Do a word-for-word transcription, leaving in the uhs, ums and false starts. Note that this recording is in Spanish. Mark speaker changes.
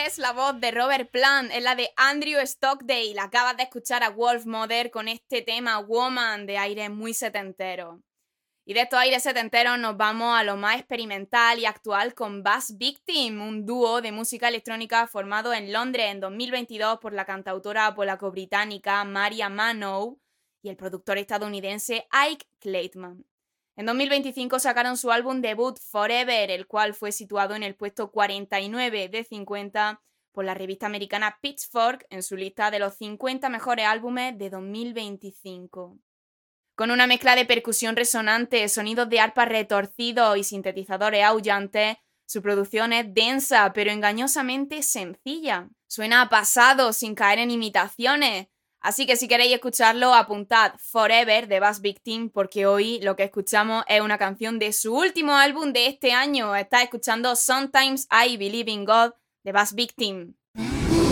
Speaker 1: es la voz de Robert Plant, es la de Andrew Stockdale. Acabas de escuchar a Wolfmother con este tema Woman de aire muy setentero. Y de estos aires setenteros nos vamos a lo más experimental y actual con Bass Victim, un dúo de música electrónica formado en Londres en dos mil veintidós por la cantautora polaco-británica Maria Manow y el productor estadounidense Ike Clayton. En dos mil veinticinco sacaron su álbum debut Forever, el cual fue situado en el puesto cuarenta y nueve de cincuenta por la revista americana Pitchfork en su lista de los cincuenta mejores álbumes de dos mil veinticinco. Con una mezcla de percusión resonante, sonidos de arpa retorcidos y sintetizadores aullantes, su producción es densa pero engañosamente sencilla. Suena a pasado sin caer en imitaciones. Así que si queréis escucharlo, apuntad Forever de Bass Victim, porque hoy lo que escuchamos es una canción de su último álbum de este año. Estás escuchando Sometimes I Believe in God de Bass Victim.